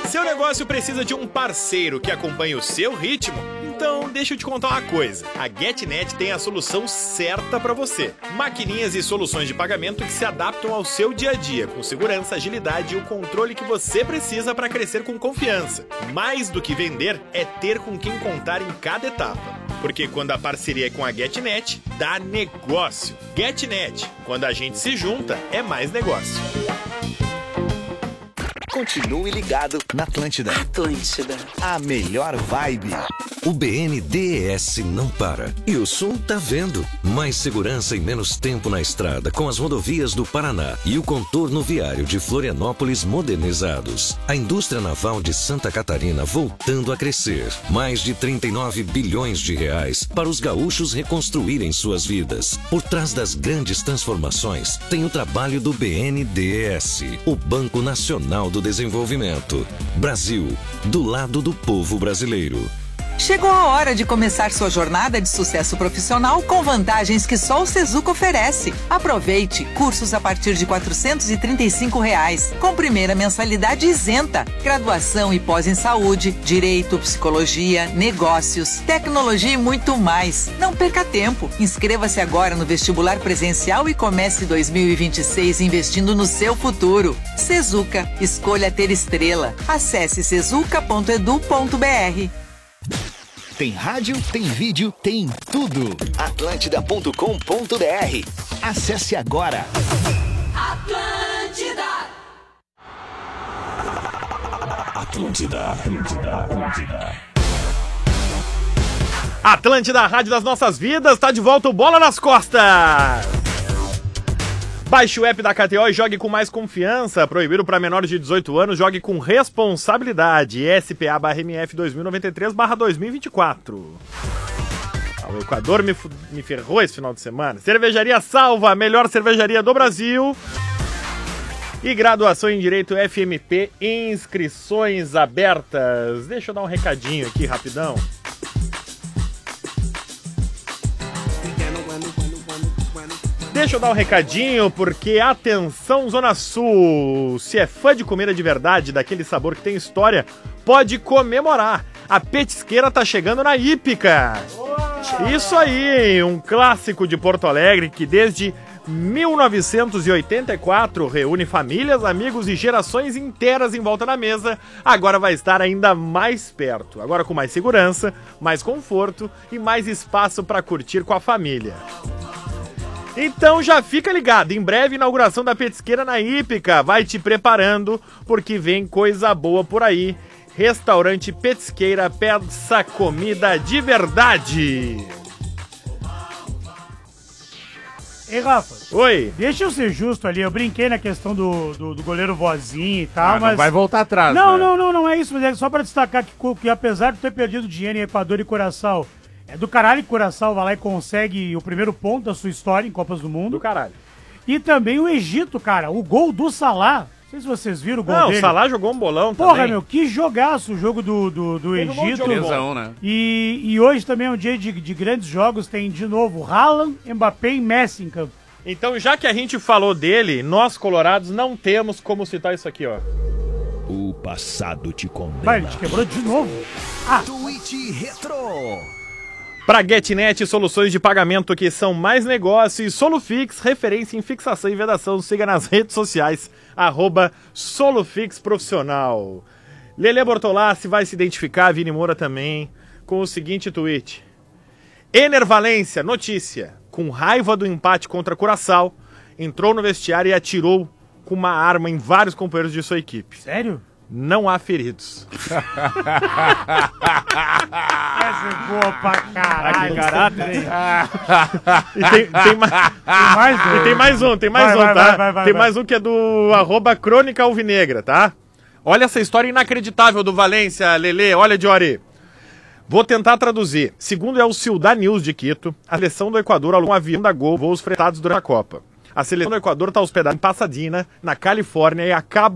Seu negócio precisa de um parceiro que acompanhe o seu ritmo? Então, deixa eu te contar uma coisa. A GetNet tem a solução certa para você. Maquininhas e soluções de pagamento que se adaptam ao seu dia a dia, com segurança, agilidade e o controle que você precisa para crescer com confiança. Mais do que vender, é ter com quem contar em cada etapa. Porque quando a parceria é com a GetNet, dá negócio. GetNet, quando a gente se junta, é mais negócio. Continue ligado na Atlântida. Atlântida. A melhor vibe. O BNDES não para. E o Sul tá vendo. Mais segurança e menos tempo na estrada com as rodovias do Paraná e o contorno viário de Florianópolis modernizados. A indústria naval de Santa Catarina voltando a crescer. Mais de 39 bilhões de reais para os gaúchos reconstruírem suas vidas. Por trás das grandes transformações tem o trabalho do BNDES, o Banco Nacional do Desenvolvimento. Brasil, do lado do povo brasileiro. Chegou a hora de começar sua jornada de sucesso profissional com vantagens que só o Sezuca oferece. Aproveite cursos a partir de R$ 435, com primeira mensalidade isenta. Graduação e pós em saúde, direito, psicologia, negócios, tecnologia e muito mais. Não perca tempo. Inscreva-se agora no vestibular presencial e comece 2026 investindo no seu futuro. Sezuca, escolha ter estrela. Acesse sezuca.edu.br. Tem rádio, tem vídeo, tem tudo. Atlântida.com.br. Acesse agora. Atlântida. Atlântida, a rádio das nossas vidas, tá de volta o Bola nas Costas. Baixe o app da KTO e jogue com mais confiança. Proibido para menores de 18 anos, jogue com responsabilidade. SPA/MF 2093/2024. O Equador me ferrou esse final de semana. Cervejaria Salva, a melhor cervejaria do Brasil. E graduação em Direito FMP, inscrições abertas. Deixa eu dar um recadinho aqui, rapidão. Deixa eu dar um recadinho, porque atenção Zona Sul, se é fã de comida de verdade, daquele sabor que tem história, pode comemorar. A Petisqueira tá chegando na Hípica. Isso aí, um clássico de Porto Alegre que desde 1984 reúne famílias, amigos e gerações inteiras em volta da mesa. Agora vai estar ainda mais perto, agora com mais segurança, mais conforto e mais espaço para curtir com a família. Então já fica ligado, em breve inauguração da Petisqueira na Hípica, vai te preparando porque vem coisa boa por aí. Restaurante Petisqueira, peça comida de verdade. Ei, Rafa. Oi. Deixa eu ser justo ali, eu brinquei na questão do goleiro vozinho e tal, mas... Não vai voltar atrás, Não é isso, mas é só pra destacar que apesar de ter perdido dinheiro em Equador e Curaçao, é do caralho que Curaçao vai lá e consegue o primeiro ponto da sua história em Copas do Mundo. Do caralho. E também o Egito, cara, o gol do Salah, não sei se vocês viram o gol dele. O Salah jogou um bolão também. Porra, também. Que jogaço o jogo do Egito. Lesão, né? E hoje também é um dia de grandes jogos, tem de novo Haaland, Mbappé e Messi em campo. Então, já que a gente falou dele, nós colorados não temos como citar isso aqui, ó. O passado te condena. Vai, ele te quebrou de novo. Tweet Retro. Para GetNet, soluções de pagamento que são mais negócio e Solufix, referência em fixação e vedação. Siga nas redes sociais, @SolufixProfissional. Lele Bortolassi vai se identificar, Vini Moura também, com o seguinte tweet. Ener Valência, notícia, com raiva do empate contra Curaçao, entrou no vestiário e atirou com uma arma em vários companheiros de sua equipe. Sério? Não há feridos. Essa é boa pra caralho. Que caráter, hein? E tem mais um, tá? Tem mais um que é do @Crônica Alvinegra, tá? Olha essa história inacreditável do Valência, Lelê, olha, Diori. Vou tentar traduzir. Segundo é o Ciudad News de Quito, a seleção do Equador alugou um avião da Gol, voos fretados durante a Copa. A seleção do Equador está hospedada em Pasadena, na Califórnia, e acaba